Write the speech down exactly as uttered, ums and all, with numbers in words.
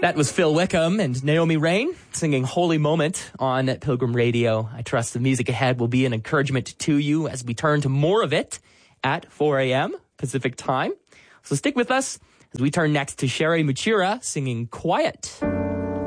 That was Phil Wickham and Naomi Rain singing Holy Moment on Pilgrim Radio. I trust the music ahead will be an encouragement to you as we turn to more of it at four a.m. Pacific time. So stick with us as we turn next to Sherry Machira singing Quiet.